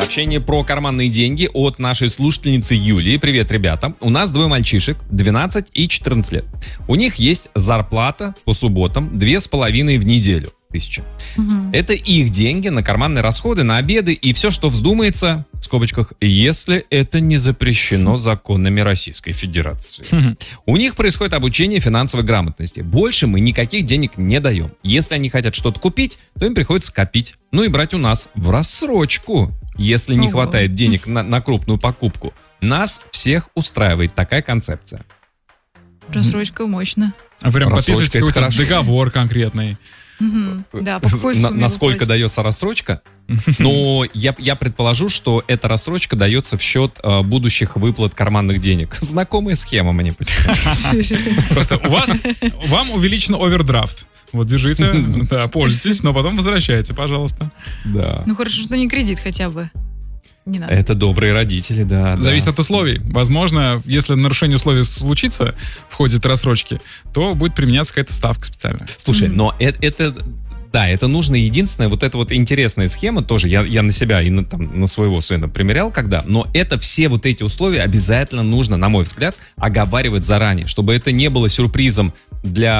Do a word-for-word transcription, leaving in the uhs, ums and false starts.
Сообщение про карманные деньги от нашей слушательницы Юлии. Привет, ребята. У нас двое мальчишек, двенадцать и четырнадцать лет. У них есть зарплата по субботам две с половиной в неделю. Тысячи. Угу. Это их деньги на карманные расходы, на обеды и все, что вздумается, в скобочках, если это не запрещено законами Российской Федерации. Угу. У них происходит обучение финансовой грамотности. Больше мы никаких денег не даем. Если они хотят что-то купить, то им приходится копить. Ну и брать у нас в рассрочку, если не Ого. хватает денег на, на крупную покупку. Нас всех устраивает такая концепция. Рассрочка мощно. А прям подписываете какой-то договор конкретный. Угу. Да, по какой сумме на, насколько дается рассрочка? Но я, я предположу, что эта рассрочка дается в счет э, будущих выплат карманных денег. Знакомая схема мне почему-то. Просто у вас, вам увеличен овердрафт. Вот, держите, да, пользуйтесь, но потом возвращайте, пожалуйста. Да. Ну, хорошо, что не кредит хотя бы. Не надо. Это добрые родители, да. Зависит да. от условий. Возможно, если нарушение условий случится в ходе рассрочки, то будет применяться какая-то ставка специальная. Слушай, mm-hmm. но это, это, да, это нужно единственное, вот эта вот интересная схема тоже, я, я на себя и на, там, на своего сына примерял когда, но это все вот эти условия обязательно нужно, на мой взгляд, оговаривать заранее, чтобы это не было сюрпризом для